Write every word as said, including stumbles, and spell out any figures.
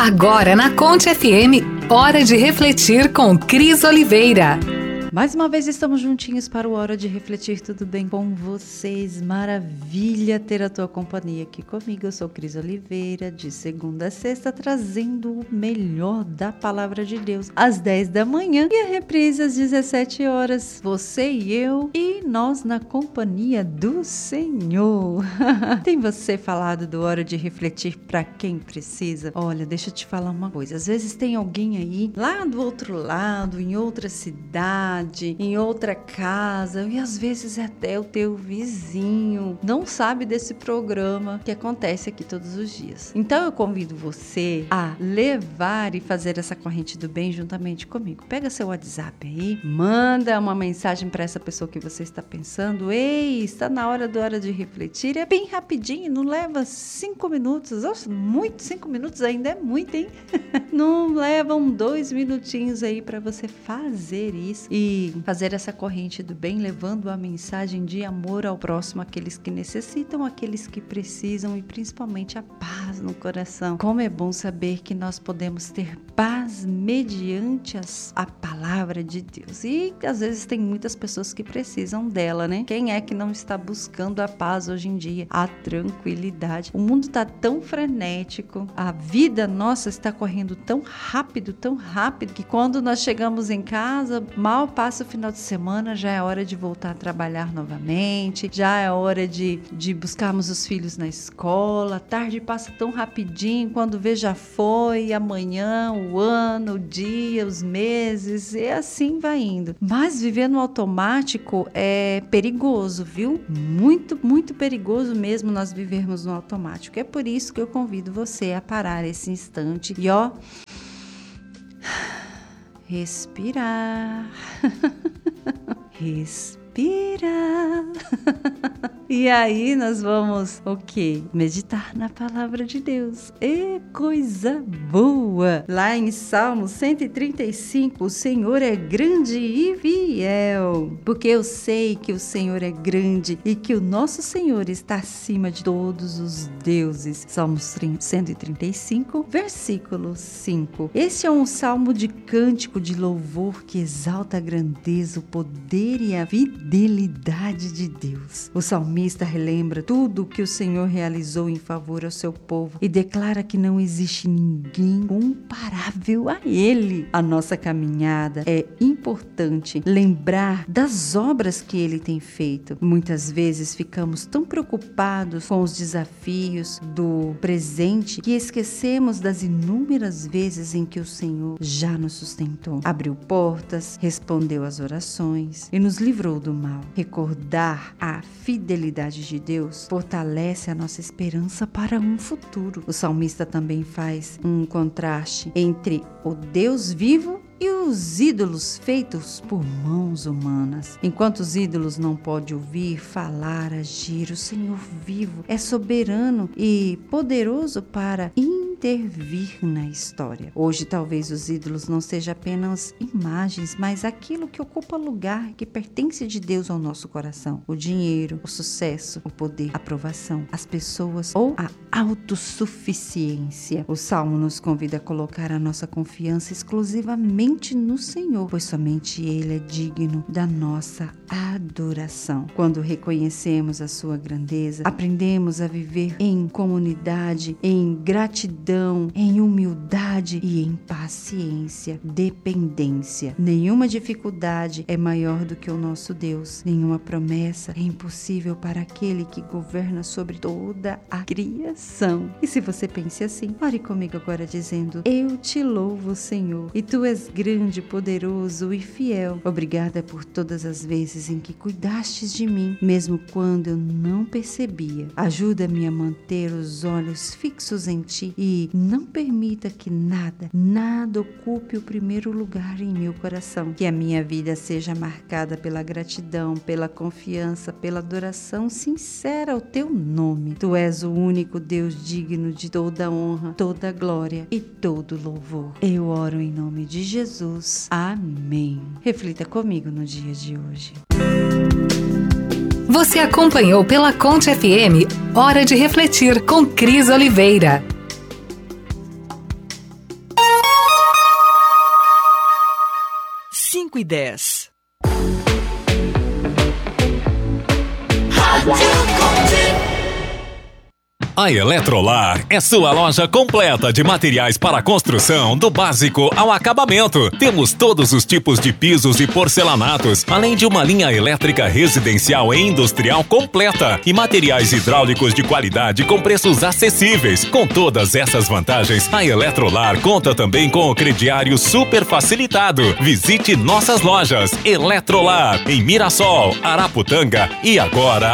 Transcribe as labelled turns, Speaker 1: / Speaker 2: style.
Speaker 1: Agora na Conte F M, Hora de Refletir com Cris Oliveira.
Speaker 2: Mais uma vez estamos juntinhos para o Hora de Refletir, tudo bem com vocês? Maravilha ter a tua companhia aqui comigo. Eu sou Cris Oliveira, de segunda a sexta, trazendo o melhor da Palavra de Deus às dez da manhã e a reprise às dezessete horas. Você e eu e nós na companhia do Senhor. Tem você falado do Hora de Refletir para quem precisa? Olha, deixa eu te falar uma coisa. Às vezes tem alguém aí, lá do outro lado, em outra cidade, em outra casa, e às vezes até o teu vizinho não sabe desse programa que acontece aqui todos os dias. Então eu convido você a levar e fazer essa corrente do bem juntamente comigo. Pega seu WhatsApp aí, manda uma mensagem para essa pessoa que você está pensando: ei, está na hora do Hora de Refletir. É bem rapidinho, não leva cinco minutos. Nossa, muito, cinco minutos ainda é muito, hein? Não levam dois minutinhos aí para você fazer isso e fazer essa corrente do bem, levando a mensagem de amor ao próximo, aqueles que necessitam, aqueles que precisam, e principalmente a paz no coração. Como é bom saber que nós podemos ter paz mediante as, a palavra de Deus. E às vezes tem muitas pessoas que precisam dela, né? Quem é que não está buscando a paz hoje em dia? A tranquilidade. O mundo está tão frenético, a vida nossa está correndo tão rápido, tão rápido, que quando nós chegamos em casa, mal passa o final de semana, já é hora de voltar a trabalhar novamente, já é hora de, de buscarmos os filhos na escola. A tarde passa tão rapidinho, quando vê já foi, amanhã, o ano, o dia, os meses, e assim vai indo. Mas viver no automático é perigoso, viu? Muito, muito perigoso mesmo nós vivermos no automático. É por isso que eu convido você a parar esse instante e ó... respirar, respirar. E aí nós vamos o quê? Meditar na palavra de Deus. É coisa boa! Lá em Salmo cento e trinta e cinco, o Senhor é grande e fiel. Porque eu sei que o Senhor é grande e que o nosso Senhor está acima de todos os deuses. Salmo cento e trinta e cinco, versículo cinco. Este é um salmo de cântico de louvor que exalta a grandeza, o poder e a fidelidade de Deus. O salmista relembra tudo o que o Senhor realizou em favor ao seu povo e declara que não existe ninguém comparável a Ele. A nossa caminhada é importante lembrar das obras que Ele tem feito. Muitas vezes ficamos tão preocupados com os desafios do presente que esquecemos das inúmeras vezes em que o Senhor já nos sustentou, abriu portas, respondeu às orações e nos livrou do mal. Recordar a fidelidade de Deus fortalece a nossa esperança para um futuro. O salmista também faz um contraste entre o Deus vivo e os ídolos feitos por mãos humanas. Enquanto os ídolos não podem ouvir, falar, agir, o Senhor vivo é soberano e poderoso para intervir na história. Hoje talvez os ídolos não sejam apenas imagens, mas aquilo que ocupa lugar que pertence de Deus ao nosso coração. O dinheiro, o sucesso, o poder, a aprovação, as pessoas ou a autossuficiência. O Salmo nos convida a colocar a nossa confiança exclusivamente no Senhor, pois somente Ele é digno da nossa adoração. Quando reconhecemos a sua grandeza, aprendemos a viver em comunidade, em gratidão, em humildade e em paciência, dependência. Nenhuma dificuldade é maior do que o nosso Deus. Nenhuma promessa é impossível para aquele que governa sobre toda a criação. E se você pensa assim, ore comigo agora dizendo: eu te louvo, Senhor, e tu és grande, poderoso e fiel. Obrigada por todas as vezes em que cuidastes de mim, mesmo quando eu não percebia. Ajuda-me a manter os olhos fixos em ti e não permita que nada, nada ocupe o primeiro lugar em meu coração. Que a minha vida seja marcada pela gratidão, pela confiança, pela adoração sincera ao teu nome. Tu és o único Deus digno de toda honra, toda glória e todo louvor. Eu oro em nome de Jesus. Amém. Reflita comigo no dia de hoje.
Speaker 1: Você acompanhou pela Conte F M Hora de Refletir com Cris Oliveira.
Speaker 3: cinco e dez.
Speaker 4: A Eletrolar é sua loja completa de materiais para construção, do básico ao acabamento. Temos todos os tipos de pisos e porcelanatos, além de uma linha elétrica residencial e industrial completa e materiais hidráulicos de qualidade com preços acessíveis. Com todas essas vantagens, a Eletrolar conta também com o crediário super facilitado. Visite nossas lojas Eletrolar em Mirassol, Araputanga e agora